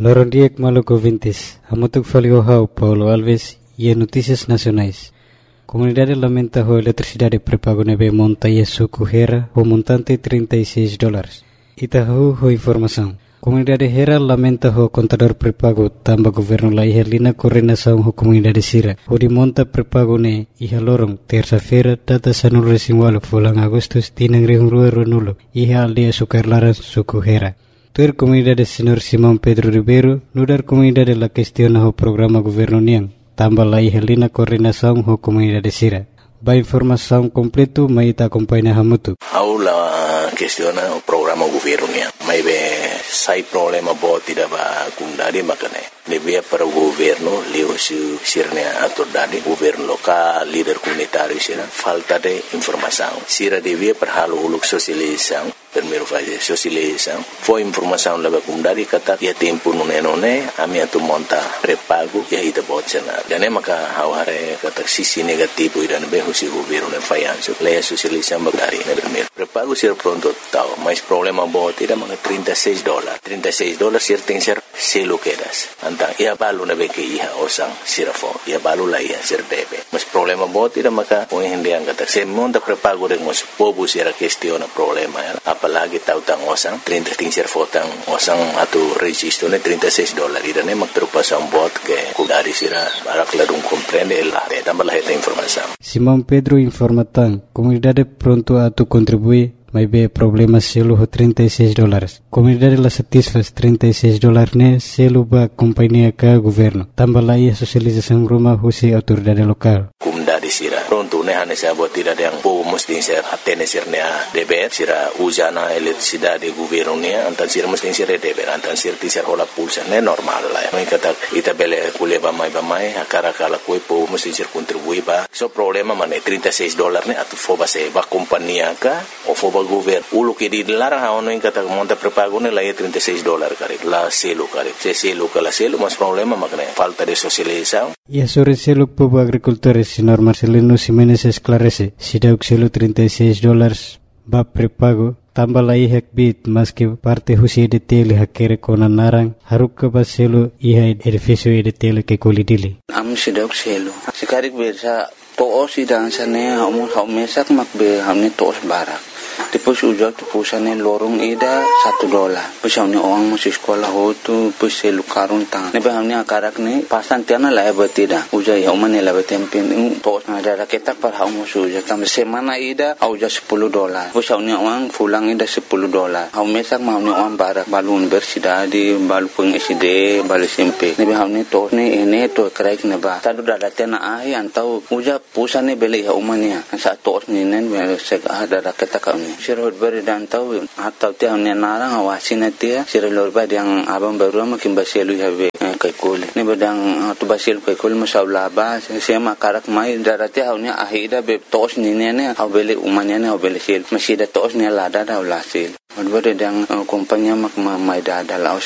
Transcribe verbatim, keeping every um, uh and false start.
Lorondiek Maluco Vintes, Amutuk Faliohau, Paulo Alves e Notícias Nacionais. Comunidade lamenta a eletricidade prepago neve monta e suco Hera o montante trinta e seis dólares. Itahu ho informação. Comunidade Hera lamenta o contador prepago tamba governo la ihalina coordenação ho comunidade Sira. O de monta prepago ne iha lorong terça-feira data sanul resinwalo fulang Agustus tinang rehungrua ronulo iha aldea sukarlaran suku Hera. Tuer comunidade Senhor Simão Pedro Ribeiro nudar comunidade la questiona o programa governo niang tamba la ihalina coordenação ho comunidade Sira. Ba informação completo mai ta acompanha hamutu. Aula questiona o programa governo niang. Mai be sai problema boti da ba kundari makane. Lebih para o governo leo su sirne atordade governo local líder comunitário sira falta de informação. Sira devia para halo uluk sosialização. Primeiro fase sosialização. Foi informação leva kundari kata ya tempo nune nune ami atu monta prepago ya ita botsena. Dan maka haware kata sisi negativo ida be husi governo ne fayanso. Leia sosialização bagari ne primeiro. Prepago sira pronto tau, mas problema boti da mga trinta e seis dólares. trinta e seis dólares sir tem ser selo quedas. Antang ia balu na beke iha osang sirafo. Ia balu la iha sir debe. Mas problema boti da maka o hindi ang kata se monta prepago de mos pobu sira questiona problema ya. Apalagi tau tang osang trinta ting sir fotang osang atu registro ne trinta e seis dólares. Ida ne magtrupas ang bot ke kudari sira arak ladung comprende la de tambah la esta informação. Simão Pedro informatan comunidade pronto atu contribui mas be problema selo ho trinta e seis dólares. Comunidade la satisfaz trinta e seis dólares ne selo ba companhia ka governo. Tambah la ia sosialização rumah husi autoridade lokal. Comunidade sira pronto ne hane sa botira yang po mesti ser atene sirne deber sira usana eletricidade governo ne antan sira mesti sira deber antan sira tisar hola pulsa ne normal la. Mai kata ita bele kuleba mai ba mai akara kala koi po mesti sir contribui ba. So problema mane trinta e seis dólares ne atu foba se ba companhia ka o foba governo ulu que di larang ha ono in kata monta prepago ne la trinta e seis dólares kare la selo kare se selo kala selo mas problema makne falta de socialização. E sobre selo povo agricultores senhor Marcelino Ximenes esclarece si dauk selo trinta e seis dólares ba prepago tambah la ihak bit mas que parte husi de tele hakere kona narang haruk ka ba selo iha edificio de tele ke kolidili am si dauk selo sikarik bersa to si dan sane hamu hamesak makbe hamne tos barak. Depois ujak tu pusane lorong ida satu dolar. Pusane orang masih sekolah ho tu pusai lukarun tang. Nebe hamne akarak ne pasan tiana la betida. Ujai homane la betempen tos na ada ketak par hamu ujak tam semana ida auja sepuluh dolar. Pusane orang pulang ida sepuluh dolar. Hamesak hamne orang barak balun bersida di balu peng S D balu S M P. Nebe hamne tos ne ene to kraik ne ba. Tadu dada tiana ahi antau ujak pusane beli ha umania. Sa tos ni nen sek ada ketak ni. Sirot beri dan tahu atau tiang ni narang awasin dia sirot beri yang abang baru makin basilu habe kai kule ni bedang tu basil kai kule masalah ba sema karak mai darati haunya ahida be tos ni ne ne au beli umanya ne au beli sil masih da tos ni lada da ulasil beri yang kompanya mak mai da da